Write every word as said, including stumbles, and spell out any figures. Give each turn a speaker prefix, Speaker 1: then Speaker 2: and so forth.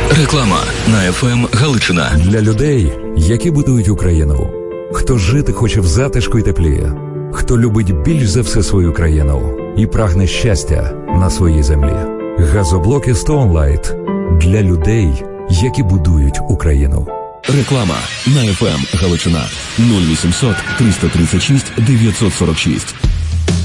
Speaker 1: Реклама на еф ем Галичина.
Speaker 2: Для людей, які будують Україну. Хто жити хоче в затишку й теплі. Хто любить більш за все свою країну і прагне щастя на своїй землі. Газоблоки Stone Light для людей, які будують Україну.
Speaker 1: Реклама на еф ем Галичина. нуль вісімсот триста тридцять шість дев'ятсот сорок шість.